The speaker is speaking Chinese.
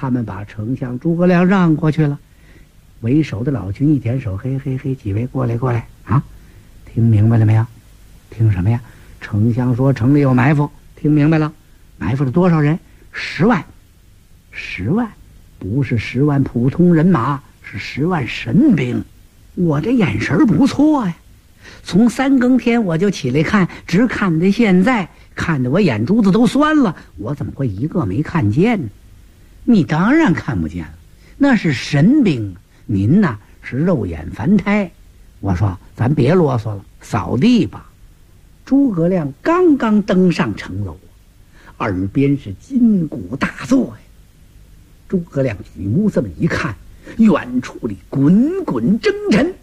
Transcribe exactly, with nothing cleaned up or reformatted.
他们把丞相诸葛亮让过去了。为首的老君一点手，嘿嘿嘿，几位过来过来啊！听明白了没有？听什么呀？丞相说城里有埋伏，听明白了？埋伏了多少人？十万，十万，不是十万普通人马，是十万神兵。我这眼神不错呀，从三更天我就起来看，直看到现在，看得我眼珠子都酸了。我怎么会一个没看见呢？你当然看不见了，那是神兵，您呐是肉眼凡胎。我说咱别啰嗦了，扫地吧。诸葛亮刚刚登上城楼，耳边是金鼓大作呀。诸葛亮举目这么一看，远处里滚滚征尘，